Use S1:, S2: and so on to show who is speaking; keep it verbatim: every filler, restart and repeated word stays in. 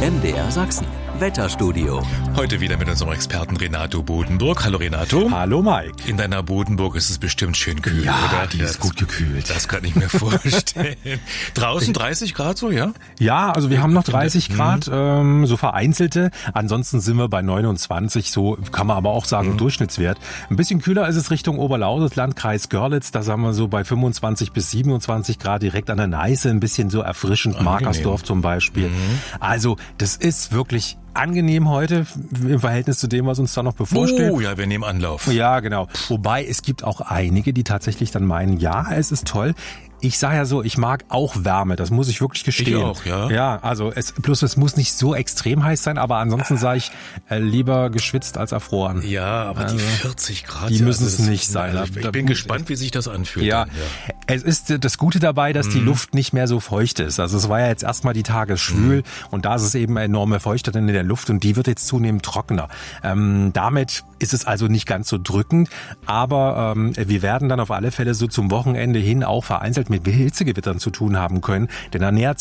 S1: M D R Sachsen. Wetterstudio.
S2: Heute wieder mit unserem Experten Renato Bodenburg. Hallo Renato.
S3: Hallo Mike.
S2: In deiner Bodenburg ist es bestimmt schön kühl,
S3: ja,
S2: oder?
S3: Die ist gut gekühlt.
S2: Das kann ich mir vorstellen. Draußen dreißig Grad so, ja?
S3: Ja, also wir haben noch dreißig Grad, ähm, so vereinzelte. Ansonsten sind wir bei neunundzwanzig, so kann man aber auch sagen, mhm. Durchschnittswert. Ein bisschen kühler ist es Richtung Oberlausitz, Landkreis Görlitz. Da sind wir so bei fünfundzwanzig bis siebenundzwanzig Grad direkt an der Neiße. Ein bisschen so erfrischend, Angenehm. Markersdorf zum Beispiel. Mhm. Also das ist wirklich angenehm heute im Verhältnis zu dem, was uns da noch bevorsteht.
S2: Oh ja, wir nehmen Anlauf.
S3: Ja, genau. Wobei es gibt auch einige, die tatsächlich dann meinen, ja, es ist toll. Ich sage ja so, ich mag auch Wärme, das muss ich wirklich gestehen.
S2: Ich auch, ja.
S3: Ja, also es, bloß es muss nicht so extrem heiß sein, aber ansonsten sage ich äh, lieber geschwitzt als erfroren.
S2: Ja, aber
S3: also,
S2: die vierzig Grad.
S3: Die
S2: ja,
S3: müssen
S2: also
S3: es nicht sein.
S2: Also ich, ich bin gespannt, wie sich das anfühlt.
S3: Ja,
S2: dann, ja.
S3: Es ist das Gute dabei, dass mhm. die Luft nicht mehr so feucht ist. Also es war ja jetzt erstmal die Tage schwül mhm. und da ist es eben enorme Feuchte in der Luft und die wird jetzt zunehmend trockener. Ähm, damit ist es also nicht ganz so drückend, aber ähm, wir werden dann auf alle Fälle so zum Wochenende hin auch vereinzelt mit Hitzegewittern zu tun haben können, denn da nähert